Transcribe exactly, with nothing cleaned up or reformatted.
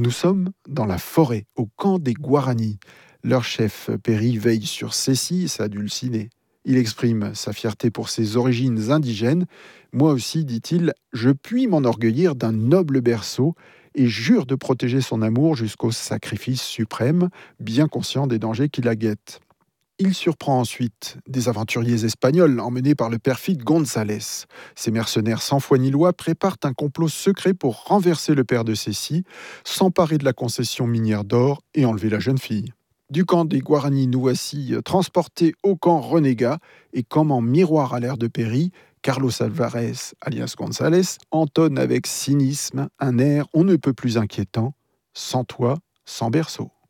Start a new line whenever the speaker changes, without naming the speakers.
Nous sommes dans la forêt, au camp des Guaranis. Leur chef, Perry, veille sur Cécile, sa dulcinée. Il exprime sa fierté pour ses origines indigènes. Moi aussi, dit-il, je puis m'enorgueillir d'un noble berceau et jure de protéger son amour jusqu'au sacrifice suprême, bien conscient des dangers qui la guettent. Il surprend ensuite des aventuriers espagnols emmenés par le perfide González. Ces mercenaires sans foi ni loi préparent un complot secret pour renverser le père de Cécile, s'emparer de la concession minière d'or et enlever la jeune fille. Du camp des Guaranis, nous voici transportés au camp renégat et comme en miroir à l'ère de Perry, Carlos Alvarez, alias González, entonne avec cynisme un air on ne peut plus inquiétant, sans toi, sans berceau.